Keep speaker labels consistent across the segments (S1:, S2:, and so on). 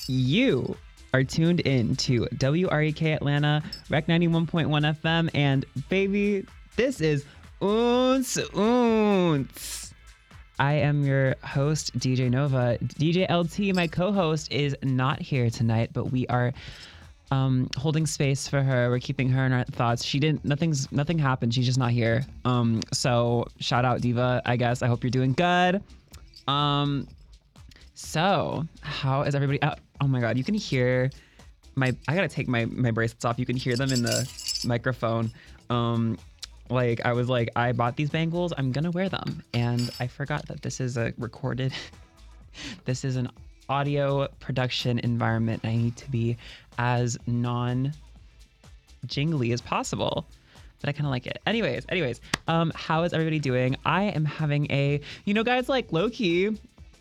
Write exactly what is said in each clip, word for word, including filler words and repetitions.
S1: You are tuned in to W R E K Atlanta, Rec ninety-one point one F M, and baby, this is Oons Oons. I am your host, D J Nova. D J L T, my co-host, is not here tonight, but we are um, holding space for her. We're keeping her in our thoughts. She didn't, nothing's, nothing happened. She's just not here. Um, so shout out Diva, I guess. I hope you're doing good. Um, so how is everybody? Uh, oh my God, you can hear my, I gotta take my, my bracelets off. You can hear them in the microphone. Um, like I was like, I bought these bangles, I'm gonna wear them. And I forgot that this is a recorded, this is an audio production environment. I need to be as non-jingly as possible, but I kind of like it. Anyways, anyways, um, how is everybody doing? I am having a, you know, guys, like low key,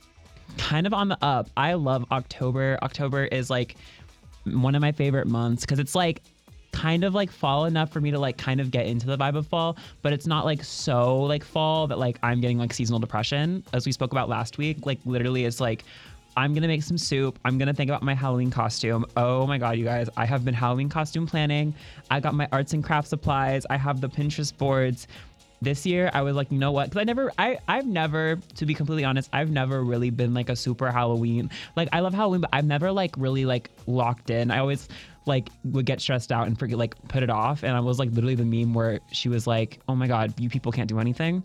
S1: kind of on the up. I love October. October is like one of my favorite months because it's like kind of like fall enough for me to like kind of get into the vibe of fall, but it's not like so like fall that like I'm getting like seasonal depression, as we spoke about last week. Like literally it's like I'm gonna make some soup. I'm gonna think about my Halloween costume. Oh my God, you guys, I have been Halloween costume planning. I got my arts and craft supplies. I have the Pinterest boards. This year, I was like, you know what? Because I never, I, I've never, to be completely honest, I've never really been like a super Halloween. Like, I love Halloween, but I've never like really like locked in. I always like would get stressed out and forget, like put it off. And I was like literally the meme where she was like, oh my God, you people can't do anything.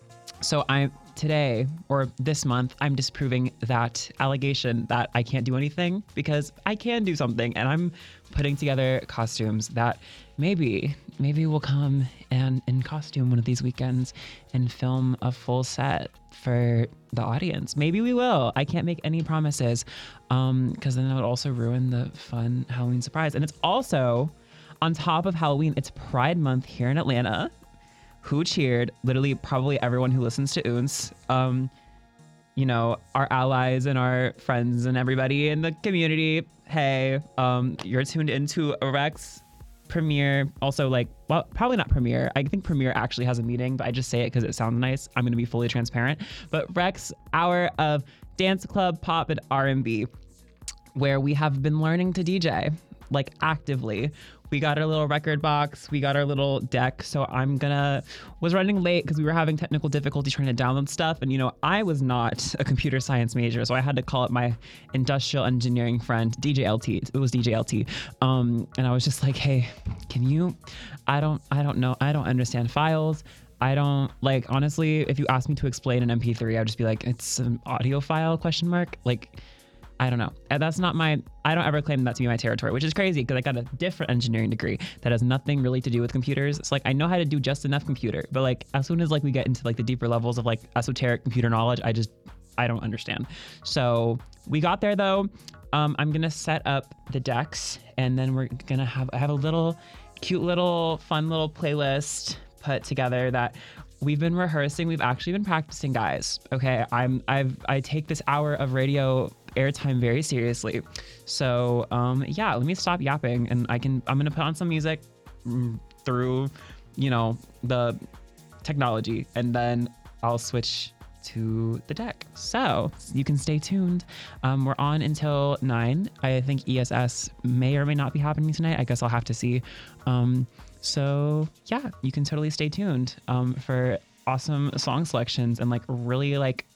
S1: So I'm today or this month, I'm disproving that allegation that I can't do anything because I can do something. And I'm putting together costumes that maybe, maybe we'll come and in costume one of these weekends and film a full set for the audience. Maybe we will. I can't make any promises um, because then that would also ruin the fun Halloween surprise. And it's also on top of Halloween, it's Pride Month here in Atlanta. Who cheered? Literally probably everyone who listens to Oons. Um, you know, our allies and our friends and everybody in the community. Hey, um, you're tuned into a Rex premiere. Also like, well, probably not premiere. I think premiere actually has a meeting, but I just say it because it sounds nice. I'm going to be fully transparent. But Rex hour of dance club, pop, and R and B, where we have been learning to D J, like actively. We got our little record box, we got our little deck. So I'm gonna, was running late because we were having technical difficulty trying to download stuff. And you know, I was not a computer science major, so I had to call up my industrial engineering friend, D J L T. It was D J L T. Um, and I was just like, hey, can you, I don't, I don't know, I don't understand files. I don't, like, honestly, if you ask me to explain an M P three, I'd just be like, it's an audio file, question mark? Like, I don't know. And that's not my, I don't ever claim that to be my territory, which is crazy because I got a different engineering degree that has nothing really to do with computers. It's like, I know how to do just enough computer, but like, as soon as like we get into like the deeper levels of like esoteric computer knowledge, I just, I don't understand. So we got there though. Um, I'm going to set up the decks and then we're going to have, I have a little cute little fun little playlist put together that we've been rehearsing. We've actually been practicing, guys. Okay. I'm, I've, I take this hour of radio airtime very seriously. So, um, yeah, let me stop yapping and I can, I'm going to put on some music through, you know, the technology and then I'll switch to the deck. So you can stay tuned. Um, we're on until nine. I think E S S may or may not be happening tonight. I guess I'll have to see. Um, So yeah, you can totally stay tuned um, for awesome song selections and like really like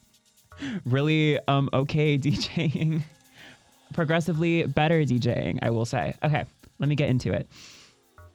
S1: really um, okay DJing, progressively better DJing, I will say. Okay, let me get into it.